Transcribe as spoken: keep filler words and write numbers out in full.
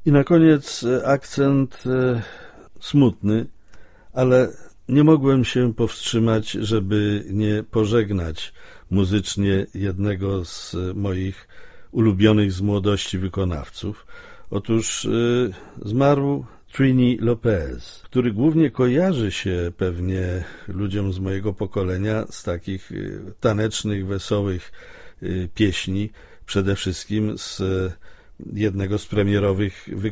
I na koniec akcent e, smutny, ale nie mogłem się powstrzymać, żeby nie pożegnać muzycznie jednego z moich ulubionych z młodości wykonawców. Otóż y, zmarł Trini Lopez, który głównie kojarzy się pewnie ludziom z mojego pokolenia z takich y, tanecznych, wesołych y, pieśni, przede wszystkim z y, jednego z premierowych wykonawców